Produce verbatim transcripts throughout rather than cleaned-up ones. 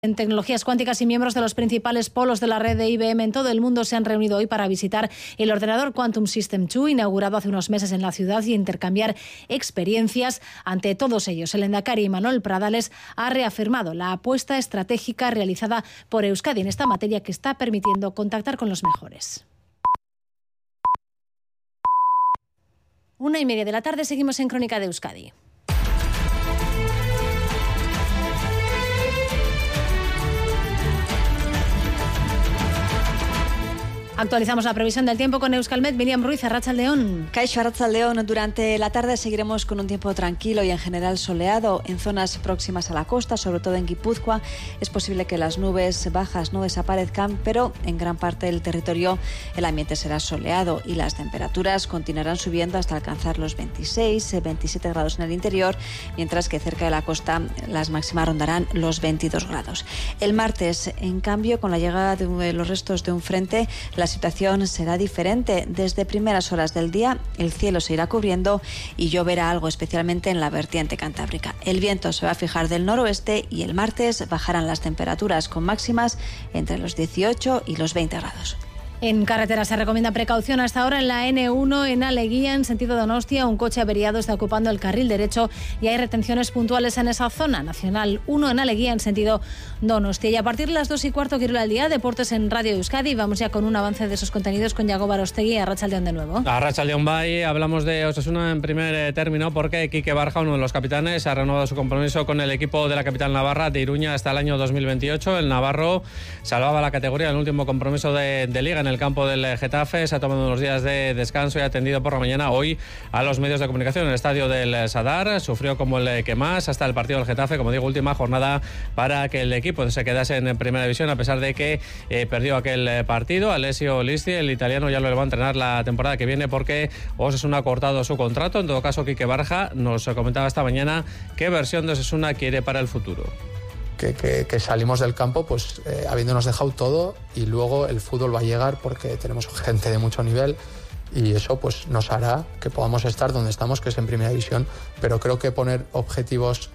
En tecnologías cuánticas y miembros de los principales polos de la red de I B M en todo el mundo se han reunido hoy para visitar el ordenador Quantum System dos, inaugurado hace unos meses en la ciudad, y intercambiar experiencias. Ante todos ellos, el lehendakari Manuel Pradales ha reafirmado la apuesta estratégica realizada por Euskadi en esta materia, que está permitiendo contactar con los mejores. Una y media de la tarde, seguimos en Crónica de Euskadi. Actualizamos la previsión del tiempo con Euskalmet. Miriam Ruiz, Arratsaldeon. Kaixo, Arratsaldeon. Durante la tarde seguiremos con un tiempo tranquilo y en general soleado en zonas próximas a la costa, sobre todo en Guipúzcoa. Es posible que las nubes bajas no desaparezcan, pero en gran parte del territorio el ambiente será soleado y las temperaturas continuarán subiendo hasta alcanzar los veintiséis, veintisiete grados en el interior, mientras que cerca de la costa las máximas rondarán los veintidós grados. El martes, en cambio, con la llegada de los restos de un frente, la situación será diferente. Desde primeras horas del día el cielo se irá cubriendo y lloverá algo, especialmente en la vertiente cantábrica. El viento se va a fijar del noroeste y el martes bajarán las temperaturas, con máximas entre los dieciocho y los veinte grados. En carretera se recomienda precaución hasta ahora en la ene uno en Aleguía, en sentido Donostia. Un coche averiado está ocupando el carril derecho y hay retenciones puntuales en esa zona. Nacional uno en Aleguía, en sentido Donostia. Y a partir de las dos y cuarto, quiero al día, deportes en Radio Euskadi. Vamos ya con un avance de esos contenidos con Yago Barostegui. Arratsaldeon de nuevo. Arratsaldeon Bay. Hablamos de Osasuna en primer término porque Quique Barja, uno de los capitanes, ha renovado su compromiso con el equipo de la capital navarra de Iruña hasta el año dos mil veintiocho. El navarro salvaba la categoría en el último compromiso de, de Liga en el campo del Getafe. Se ha tomado unos días de descanso y ha atendido por la mañana hoy a los medios de comunicación en el estadio del Sadar. Sufrió como el que más hasta el partido del Getafe, como digo, última jornada para que el equipo se quedase en primera división, a pesar de que eh, perdió aquel partido. Alessio Listi, el italiano, ya lo va a entrenar la temporada que viene porque Osasuna ha cortado su contrato. En todo caso, Quique Barja nos comentaba esta mañana qué versión de Osasuna quiere para el futuro. Que, que, que salimos del campo pues eh, habiéndonos dejado todo, y luego el fútbol va a llegar porque tenemos gente de mucho nivel y eso pues nos hará que podamos estar donde estamos, que es en primera división. Pero creo que poner objetivos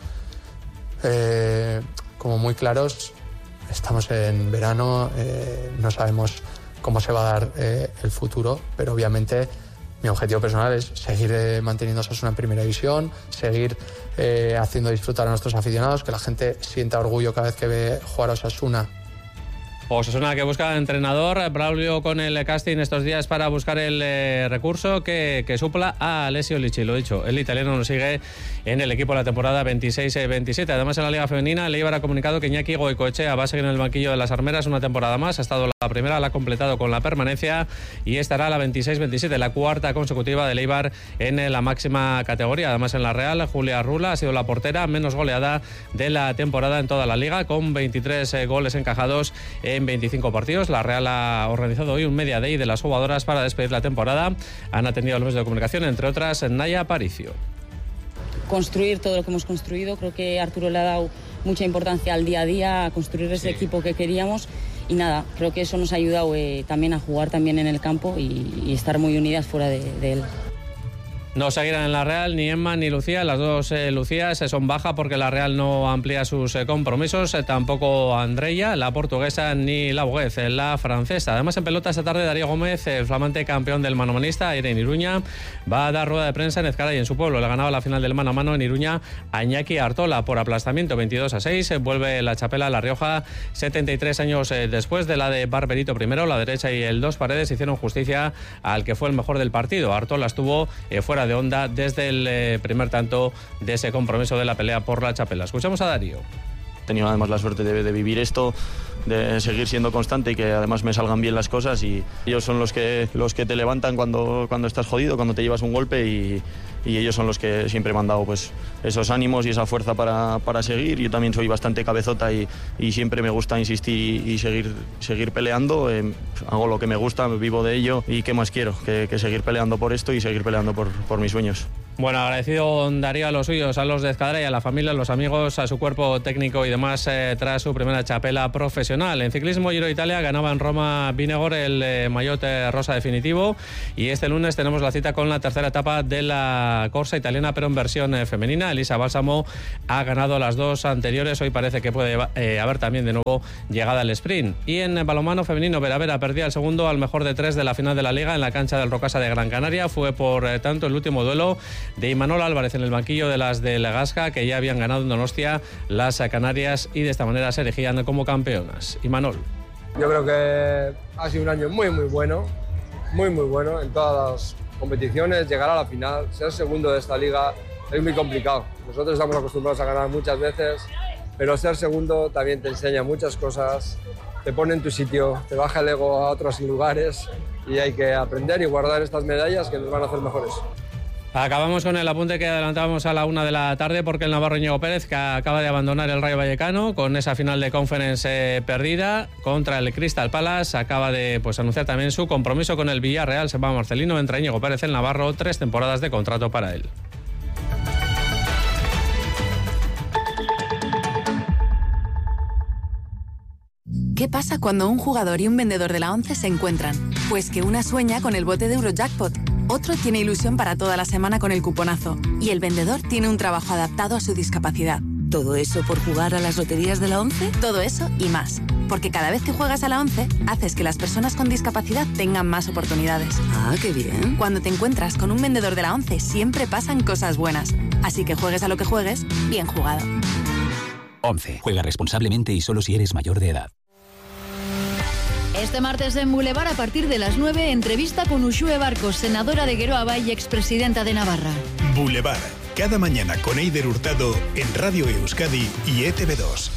eh, como muy claros, estamos en verano, eh, no sabemos cómo se va a dar eh, el futuro, pero obviamente mi objetivo personal es seguir eh, manteniendo Osasuna en primera división, seguir eh, haciendo disfrutar a nuestros aficionados, que la gente sienta orgullo cada vez que ve jugar a Osasuna. Osasuna que busca entrenador. Braulio con el casting estos días para buscar el eh, recurso que, que supla a Alessio Lichi. Lo dicho, el italiano nos sigue en el equipo de la temporada veintiséis veintisiete. Además, en la Liga Femenina, el Eibar ha comunicado que Iñaki Goicoechea va a seguir en el banquillo de las Armeras una temporada más. Ha estado la primera, la ha completado con la permanencia y estará la veintiséis veintisiete, la cuarta consecutiva del Eibar en la máxima categoría. Además, en la Real, Julia Rula ha sido la portera menos goleada de la temporada en toda la Liga, con veintitrés eh, goles encajados en veinticinco partidos. La Real ha organizado hoy un media day de las jugadoras para despedir la temporada. Han atendido a los medios de comunicación, entre otras Naya Aparicio. Construir todo lo que hemos construido. Creo que Arturo le ha dado mucha importancia al día a día, a construir ese sí. equipo que queríamos. Y nada, creo que eso nos ha ayudado eh, también a jugar también en el campo y, y estar muy unidas fuera de, de él. No seguirán en la Real ni Emma ni Lucía. Las dos eh, Lucías eh, son baja porque la Real no amplía sus eh, compromisos. Eh, tampoco Andreia, la portuguesa, ni la Boguez, eh, la francesa. Además, en pelota esta tarde, Darío Gómez, el flamante campeón del manomanista, ayer en Iruña, va a dar rueda de prensa en Ezcaray, en su pueblo. Le ganaba la final del mano a mano en Iruña a Iñaki Artola por aplastamiento veintidós a seis. Eh, vuelve la chapela a La Rioja setenta y tres años eh, después de la de Barberito primero. La derecha y el Dos Paredes hicieron justicia al que fue el mejor del partido. Artola estuvo eh, fuera de onda desde el eh, primer tanto de ese compromiso de la pelea por la chapela. Escuchamos a Darío. He tenido además la suerte de, de vivir esto, de seguir siendo constante y que además me salgan bien las cosas, y ellos son los que, los que te levantan cuando, cuando estás jodido, cuando te llevas un golpe, y, y ellos son los que siempre me han dado pues, esos ánimos y esa fuerza para, para seguir. Yo también soy bastante cabezota y, y siempre me gusta insistir y, y seguir, seguir peleando. Eh, hago lo que me gusta, vivo de ello, y qué más quiero que, que seguir peleando por esto y seguir peleando por, por mis sueños. Bueno, agradecido Darío a los suyos, a los de Ezcaray, a la familia, a los amigos, a su cuerpo técnico y demás eh, tras su primera chapela profesional. En ciclismo, Giro de Italia, ganaba en Roma Vinegor el eh, maillot rosa definitivo, y este lunes tenemos la cita con la tercera etapa de la la corsa italiana, pero en versión eh, femenina. Elisa Bálsamo ha ganado las dos anteriores. Hoy parece que puede eh, haber también de nuevo llegada al sprint. Y en balonmano femenino, Vera Vera perdía el segundo al mejor de tres de la final de la Liga en la cancha del Rocasa de Gran Canaria. Fue por eh, tanto el último duelo de Imanol Álvarez en el banquillo de las del Gasca, que ya habían ganado en Donostia las Canarias y de esta manera se erigían como campeonas. Imanol. Yo creo que ha sido un año muy muy bueno, muy muy bueno en todas las competiciones. Llegar a la final, ser segundo de esta liga es muy complicado. Nosotros estamos acostumbrados a ganar muchas veces, pero ser segundo también te enseña muchas cosas, te pone en tu sitio, te baja el ego a otros lugares y hay que aprender y guardar estas medallas que nos van a hacer mejores. Acabamos con el apunte que adelantábamos a la una de la tarde, porque el navarro Íñigo Pérez, que acaba de abandonar el Rayo Vallecano con esa final de Conference eh, perdida contra el Crystal Palace, acaba de pues, anunciar también su compromiso con el Villarreal. Se va Marcelino, entra Íñigo Pérez, el navarro, tres temporadas de contrato para él. ¿Qué pasa cuando un jugador y un vendedor de la ONCE se encuentran? Pues que una sueña con el bote de Eurojackpot, otro tiene ilusión para toda la semana con el cuponazo y el vendedor tiene un trabajo adaptado a su discapacidad. ¿Todo eso por jugar a las loterías de la ONCE? Todo eso y más. Porque cada vez que juegas a la ONCE, haces que las personas con discapacidad tengan más oportunidades. Ah, qué bien. Cuando te encuentras con un vendedor de la ONCE, siempre pasan cosas buenas. Así que juegues a lo que juegues, bien jugado. ONCE. Juega responsablemente y solo si eres mayor de edad. Este martes en Boulevard, a partir de las nueve, entrevista con Uxue Barcos, senadora de Geroa y expresidenta de Navarra. Boulevard, cada mañana con Eider Hurtado en Radio Euskadi y E T V dos.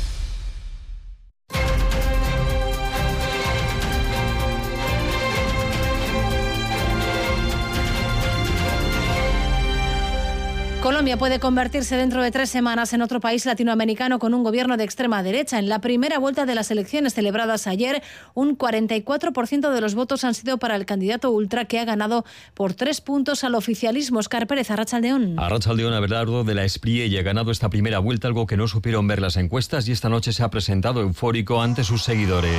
Colombia puede convertirse dentro de tres semanas en otro país latinoamericano con un gobierno de extrema derecha. En la primera vuelta de las elecciones celebradas ayer, un cuarenta y cuatro por ciento de los votos han sido para el candidato ultra, que ha ganado por tres puntos al oficialismo. Óscar Pérez, Arratsaldeón. Arratsaldeón, Abelardo de la Espriella ha ganado esta primera vuelta, algo que no supieron ver las encuestas, y esta noche se ha presentado eufórico ante sus seguidores.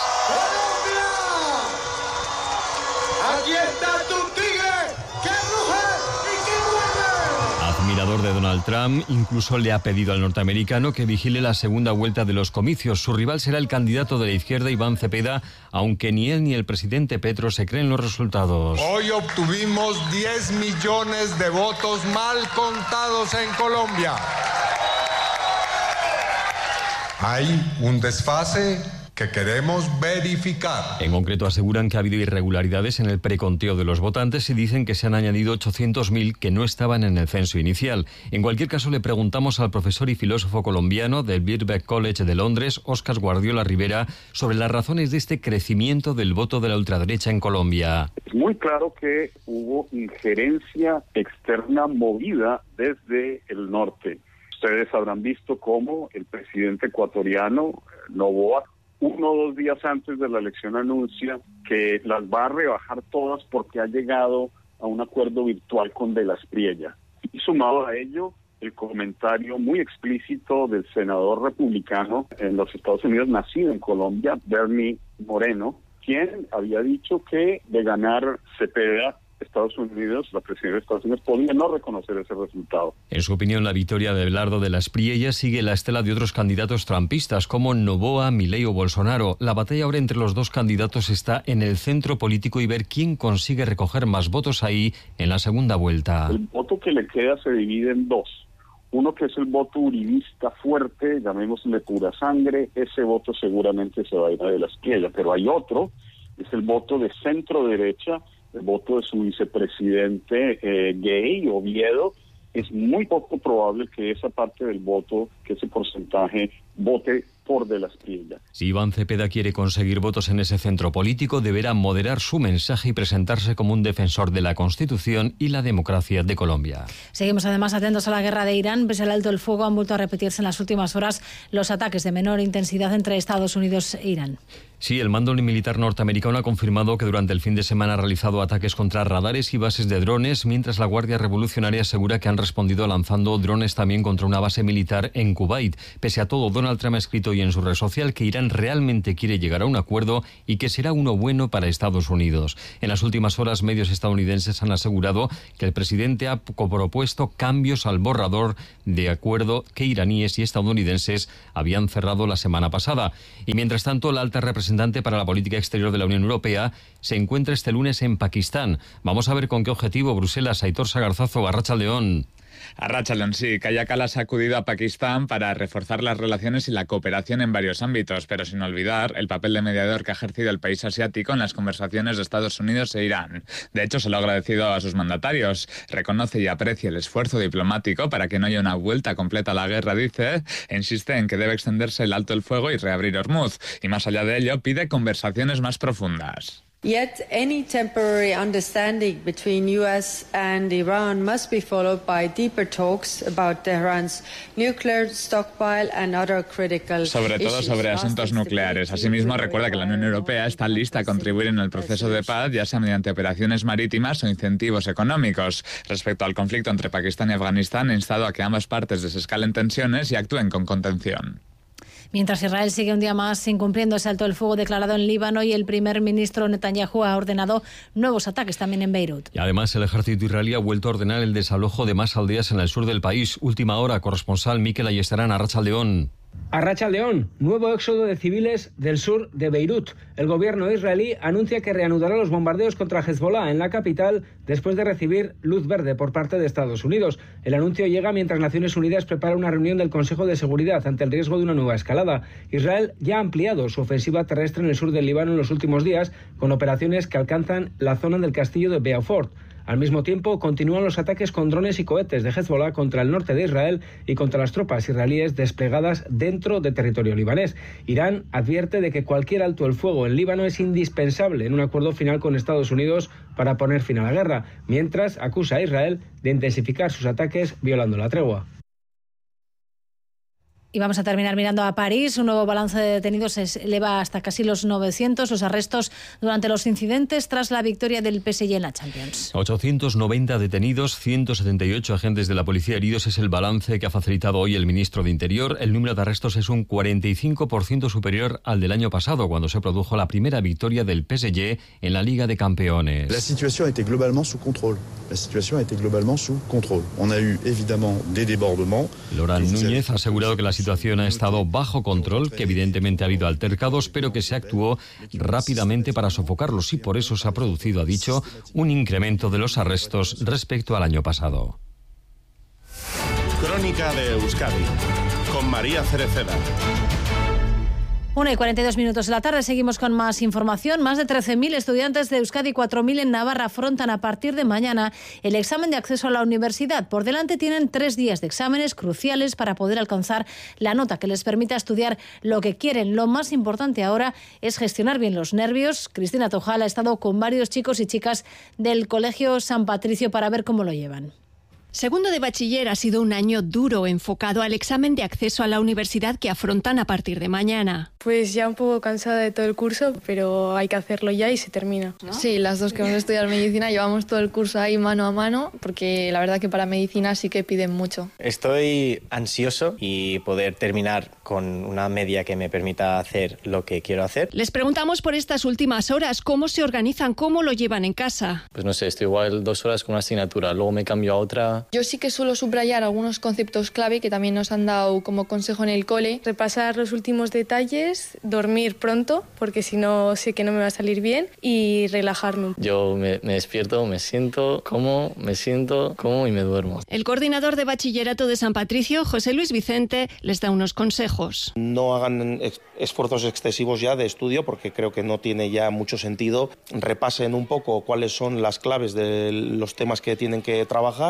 Admirador de Donald Trump, incluso le ha pedido al norteamericano que vigile la segunda vuelta de los comicios. Su rival será el candidato de la izquierda, Iván Cepeda, aunque ni él ni el presidente Petro se creen los resultados. Hoy obtuvimos diez millones de votos mal contados en Colombia. Hay un desfase que queremos verificar. En concreto, aseguran que ha habido irregularidades en el preconteo de los votantes y dicen que se han añadido ochocientos mil que no estaban en el censo inicial. En cualquier caso, le preguntamos al profesor y filósofo colombiano del Birkbeck College de Londres, Óscar Guardiola Rivera, sobre las razones de este crecimiento del voto de la ultraderecha en Colombia. Es muy claro que hubo injerencia externa movida desde el norte. Ustedes habrán visto cómo el presidente ecuatoriano, Noboa, uno o dos días antes de la elección anuncia que las va a rebajar todas porque ha llegado a un acuerdo virtual con De la Espriella. Y sumado a ello, el comentario muy explícito del senador republicano en los Estados Unidos, nacido en Colombia, Bernie Moreno, quien había dicho que de ganar Cepeda, Estados Unidos, la presidencia de Estados Unidos podría no reconocer ese resultado. En su opinión, la victoria de Abelardo de la Espriella sigue la estela de otros candidatos trumpistas como Noboa, Milei o Bolsonaro. La batalla ahora entre los dos candidatos está en el centro político y ver quién consigue recoger más votos ahí en la segunda vuelta. El voto que le queda se divide en dos. Uno que es el voto uribista fuerte, llamémosle pura sangre, ese voto seguramente se va a ir a De la Espriella, pero hay otro, es el voto de centro derecha, el voto de su vicepresidente eh, gay, Oviedo. Es muy poco probable que esa parte del voto, que ese porcentaje, vote por De la Espriella. Si Iván Cepeda quiere conseguir votos en ese centro político, deberá moderar su mensaje y presentarse como un defensor de la Constitución y la democracia de Colombia. Seguimos además atentos a la guerra de Irán. Pese al alto el fuego, han vuelto a repetirse en las últimas horas los ataques de menor intensidad entre Estados Unidos e Irán. Sí, el mando militar norteamericano ha confirmado que durante el fin de semana ha realizado ataques contra radares y bases de drones, mientras la Guardia Revolucionaria asegura que han respondido lanzando drones también contra una base militar en Kuwait. Pese a todo, Donald Trump ha escrito hoy en su red social que Irán realmente quiere llegar a un acuerdo y que será uno bueno para Estados Unidos. En las últimas horas, medios estadounidenses han asegurado que el presidente ha propuesto cambios al borrador de acuerdo que iraníes y estadounidenses habían cerrado la semana pasada. Y mientras tanto, la alta representante para la política exterior de la Unión Europea se encuentra este lunes en Pakistán. Vamos a ver con qué objetivo. Bruselas, Aitor Sagarzazo, Arratsaldeón. Arratsaldeón, sí. Kaja Kallas ha acudido a Pakistán para reforzar las relaciones y la cooperación en varios ámbitos, pero sin olvidar el papel de mediador que ha ejercido el país asiático en las conversaciones de Estados Unidos e Irán. De hecho, se lo ha agradecido a sus mandatarios. Reconoce y aprecia el esfuerzo diplomático para que no haya una vuelta completa a la guerra, dice, e insiste en que debe extenderse el alto el fuego y reabrir Hormuz. Y más allá de ello, pide conversaciones más profundas. Yet any temporary understanding between U S and Iran must be followed by deeper talks about Tehran's nuclear stockpile and other critical Sobre todo issues. sobre asuntos nucleares. Asimismo, recuerda que la Unión Europea está lista a contribuir en el proceso de paz, ya sea mediante operaciones marítimas o incentivos económicos. Respecto al conflicto entre Pakistán y Afganistán, ha instado a que ambas partes desescalen tensiones y actúen con contención. Mientras Israel sigue un día más incumpliendo ese alto el fuego declarado en Líbano y el primer ministro Netanyahu ha ordenado nuevos ataques también en Beirut. Y además el ejército israelí ha vuelto a ordenar el desalojo de más aldeas en el sur del país. Última hora, corresponsal Mikel Ayestarán, Arratsaldeón. Arratsaldeón, nuevo éxodo de civiles del sur de Beirut. El gobierno israelí anuncia que reanudará los bombardeos contra Hezbollah en la capital después de recibir luz verde por parte de Estados Unidos. El anuncio llega mientras Naciones Unidas prepara una reunión del Consejo de Seguridad ante el riesgo de una nueva escalada. Israel ya ha ampliado su ofensiva terrestre en el sur del Líbano en los últimos días, con operaciones que alcanzan la zona del castillo de Beaufort. Al mismo tiempo, continúan los ataques con drones y cohetes de Hezbollah contra el norte de Israel y contra las tropas israelíes desplegadas dentro de territorio libanés. Irán advierte de que cualquier alto el fuego en Líbano es indispensable en un acuerdo final con Estados Unidos para poner fin a la guerra, mientras acusa a Israel de intensificar sus ataques violando la tregua. Y vamos a terminar mirando a París. Un nuevo balance de detenidos se eleva hasta casi los novecientos los arrestos durante los incidentes tras la victoria del P S G en la Champions. ochocientos noventa detenidos, ciento setenta y ocho agentes de la policía heridos es el balance que ha facilitado hoy el ministro de Interior. El número de arrestos es un cuarenta y cinco por ciento superior al del año pasado, cuando se produjo la primera victoria del P S G en la Liga de Campeones. La situación était globalement sous contrôle. La situación était globalement sous contrôle. On a eu évidemment des débordements. Laurent Núñez ha asegurado que la situación La situación ha estado bajo control, que evidentemente ha habido altercados, pero que se actuó rápidamente para sofocarlos y por eso se ha producido, ha dicho, un incremento de los arrestos respecto al año pasado. Crónica de Euskadi, con María Cereceda. una y cuarenta y dos minutos de la tarde, seguimos con más información. Más de trece mil estudiantes de Euskadi y cuatro mil en Navarra afrontan a partir de mañana el examen de acceso a la universidad. Por delante tienen tres días de exámenes cruciales para poder alcanzar la nota que les permita estudiar lo que quieren. Lo más importante ahora es gestionar bien los nervios. Cristina Tojal ha estado con varios chicos y chicas del Colegio San Patricio para ver cómo lo llevan. Segundo de bachiller ha sido un año duro, enfocado al examen de acceso a la universidad que afrontan a partir de mañana. Pues ya un poco cansada de todo el curso, pero hay que hacerlo ya y se termina, ¿no? Sí, las dos que vamos a estudiar medicina llevamos todo el curso ahí mano a mano, porque la verdad que para medicina sí que piden mucho. Estoy ansioso y poder terminar con una media que me permita hacer lo que quiero hacer. Les preguntamos por estas últimas horas, cómo se organizan, cómo lo llevan en casa. Pues no sé, estoy igual dos horas con una asignatura, luego me cambio a otra. Yo sí que suelo subrayar algunos conceptos clave que también nos han dado como consejo en el cole. Repasar los últimos detalles, dormir pronto, porque si no sé que no me va a salir bien, y relajarme. Yo me, me despierto, me siento, como, me siento, como y me duermo. El coordinador de bachillerato de San Patricio, José Luis Vicente, les da unos consejos. No hagan esfuerzos excesivos ya de estudio, porque creo que no tiene ya mucho sentido. Repasen un poco cuáles son las claves de los temas que tienen que trabajar. Por lo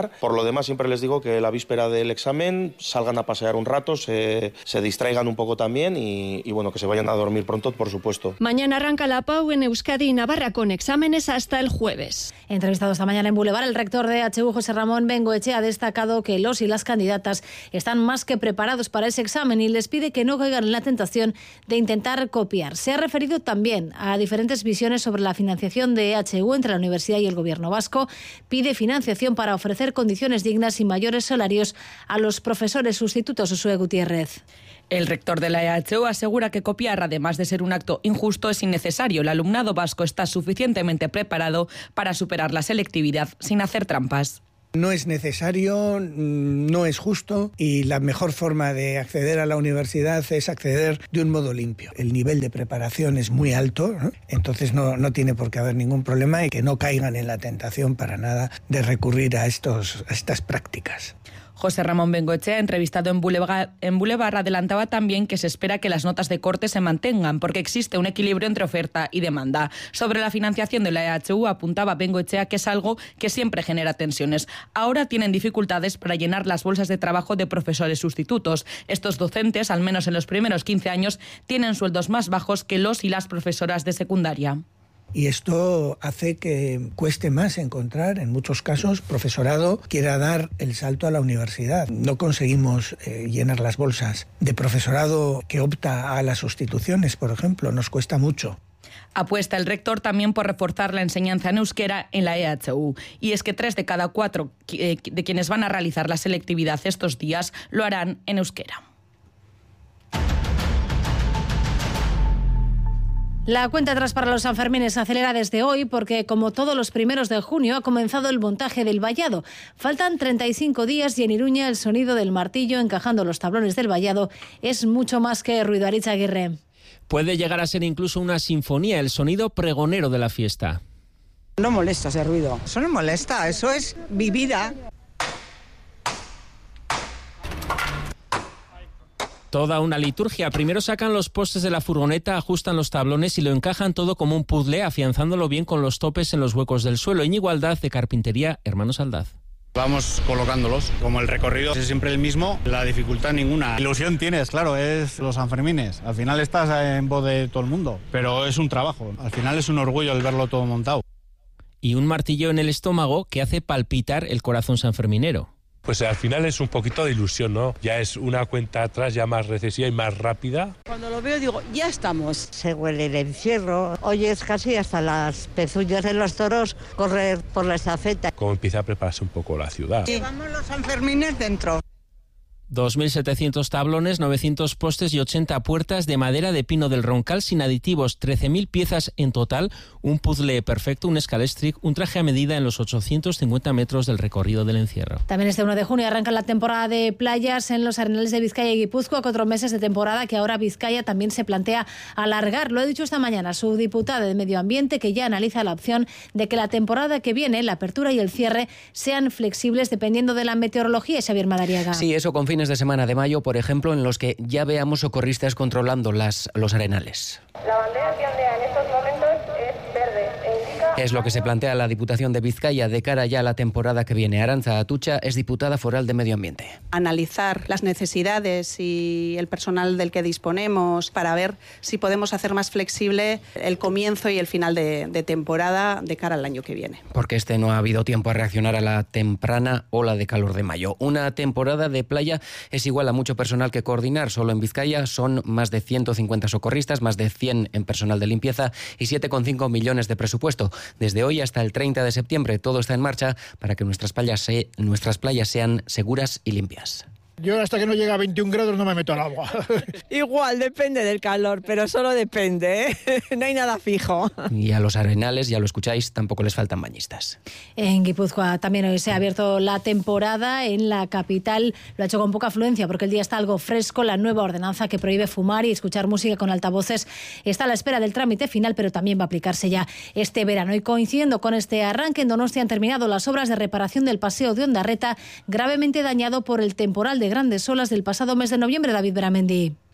demás siempre les digo que la víspera del examen salgan a pasear un rato, se, se distraigan un poco también y, y bueno, que se vayan a dormir pronto, por supuesto. Mañana arranca la P A U en Euskadi y Navarra con exámenes hasta el jueves. Entrevistado esta mañana en Boulevard, el rector de H U, José Ramón Bengoechea, ha destacado que los y las candidatas están más que preparados para ese examen y les pide que no caigan en la tentación de intentar copiar. Se ha referido también a diferentes visiones sobre la financiación de H U entre la universidad y el gobierno vasco. Pide financiación para ofrecer condiciones dignas y mayores salarios a los profesores sustitutos. Josué Gutiérrez. El rector de la E H U asegura que copiar, además de ser un acto injusto, es innecesario. El alumnado vasco está suficientemente preparado para superar la selectividad sin hacer trampas. No es necesario, no es justo y la mejor forma de acceder a la universidad es acceder de un modo limpio. El nivel de preparación es muy alto, ¿no? Entonces no, no tiene por qué haber ningún problema y que no caigan en la tentación para nada de recurrir a, estos, a estas prácticas. José Ramón Bengoechea, entrevistado en Boulevard, en Boulevard, adelantaba también que se espera que las notas de corte se mantengan porque existe un equilibrio entre oferta y demanda. Sobre la financiación de la E H U apuntaba Bengoechea que es algo que siempre genera tensiones. Ahora tienen dificultades para llenar las bolsas de trabajo de profesores sustitutos. Estos docentes, al menos en los primeros quince años, tienen sueldos más bajos que los y las profesoras de secundaria. Y esto hace que cueste más encontrar, en muchos casos, profesorado que quiera dar el salto a la universidad. No conseguimos eh, llenar las bolsas de profesorado que opta a las sustituciones, por ejemplo, nos cuesta mucho. Apuesta el rector también por reforzar la enseñanza en euskera en la E H U. Y es que tres de cada cuatro eh, de quienes van a realizar la selectividad estos días lo harán en euskera. La cuenta atrás para los Sanfermines se acelera desde hoy porque, como todos los primeros de junio, ha comenzado el montaje del vallado. Faltan treinta y cinco días y en Iruña el sonido del martillo encajando los tablones del vallado es mucho más que ruido. Aritz Aguirre. Puede llegar a ser incluso una sinfonía, el sonido pregonero de la fiesta. No molesta ese ruido. Eso no molesta, eso es mi vida. Toda una liturgia. Primero sacan los postes de la furgoneta, ajustan los tablones y lo encajan todo como un puzzle, afianzándolo bien con los topes en los huecos del suelo. Íñigo Aldaz, de Carpintería Hermanos Aldaz. Vamos colocándolos. Como el recorrido es siempre el mismo, la dificultad ninguna. Ilusión tienes, claro, es los Sanfermines. Al final estás en voz de todo el mundo, pero es un trabajo. Al final es un orgullo el verlo todo montado. Y un martillo en el estómago que hace palpitar el corazón sanferminero. Pues al final es un poquito de ilusión, ¿no? Ya es una cuenta atrás ya más recesiva y más rápida. Cuando lo veo digo, ya estamos. Se huele el encierro, oyes casi hasta las pezuñas de los toros correr por la estafeta. Como empieza a prepararse un poco la ciudad. Llevamos los Sanfermines dentro. dos mil setecientos tablones, novecientos postes y ochenta puertas de madera de pino del Roncal sin aditivos, trece mil piezas en total, un puzzle perfecto, un escalestric, un traje a medida en los ochocientos cincuenta metros del recorrido del encierro. También este uno de junio arranca la temporada de playas en los Arenales de Vizcaya y Guipúzcoa, cuatro meses de temporada que ahora Vizcaya también se plantea alargar. Lo ha dicho esta mañana su diputada de Medio Ambiente, que ya analiza la opción de que la temporada que viene, la apertura y el cierre, sean flexibles dependiendo de la meteorología. Xavier Madariaga. Sí, eso con fines de semana de mayo, por ejemplo, en los que ya veamos socorristas controlando las, los arenales. La bandera que ondea en estos momentos es verde e indica... Es lo que se plantea la Diputación de Vizcaya de cara ya a la temporada que viene. Arantza Atucha es diputada foral de Medio Ambiente. Analizar las necesidades y el personal del que disponemos para ver si podemos hacer más flexible el comienzo y el final de, de temporada de cara al año que viene. Porque este no ha habido tiempo a reaccionar a la temprana ola de calor de mayo. Una temporada de playa es igual a mucho personal que coordinar. Solo en Vizcaya son más de ciento cincuenta socorristas, más de cien en personal de limpieza y siete coma cinco millones de presupuesto. Desde hoy hasta el treinta de septiembre todo está en marcha para que nuestras playas, se, nuestras playas sean seguras y limpias. Yo hasta que no llega a veintiún grados no me meto al agua. Igual, depende del calor, pero solo depende, ¿eh? No hay nada fijo. Y a los arenales, ya lo escucháis, tampoco les faltan bañistas. En Guipúzcoa también hoy se ha abierto la temporada. En la capital lo ha hecho con poca afluencia porque el día está algo fresco. La nueva ordenanza que prohíbe fumar y escuchar música con altavoces está a la espera del trámite final, pero también va a aplicarse ya este verano. Y coincidiendo con este arranque, en Donostia han terminado las obras de reparación del paseo de Ondarreta, gravemente dañado por el temporal de grandes olas del pasado mes de noviembre. David Beramendi.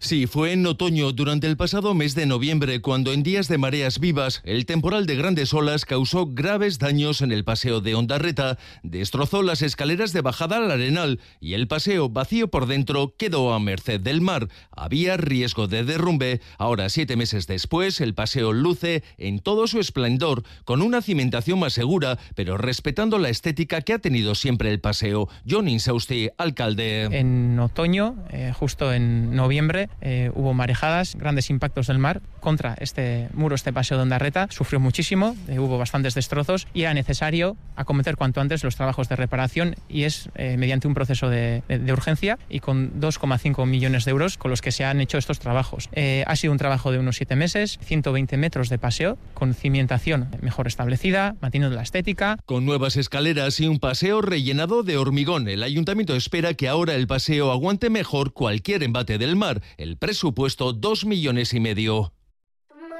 Sí, fue en otoño, durante el pasado mes de noviembre, cuando en días de mareas vivas, el temporal de grandes olas causó graves daños en el paseo de Ondarreta, destrozó las escaleras de bajada al Arenal y el paseo, vacío por dentro, quedó a merced del mar. Había riesgo de derrumbe. Ahora, siete meses después, el paseo luce en todo su esplendor, con una cimentación más segura, pero respetando la estética que ha tenido siempre el paseo. John Insausti, alcalde. En otoño, eh, justo en noviembre, Eh, hubo marejadas, grandes impactos del mar contra este muro, este paseo de Ondarreta. Sufrió muchísimo, eh, hubo bastantes destrozos y era necesario acometer cuanto antes los trabajos de reparación y es eh, mediante un proceso de, de, de urgencia y con dos coma cinco millones de euros con los que se han hecho estos trabajos. Eh, ha sido un trabajo de unos siete meses, ciento veinte metros de paseo con cimentación mejor establecida, manteniendo la estética. Con nuevas escaleras y un paseo rellenado de hormigón, el ayuntamiento espera que ahora el paseo aguante mejor cualquier embate del mar. El presupuesto, dos millones y medio.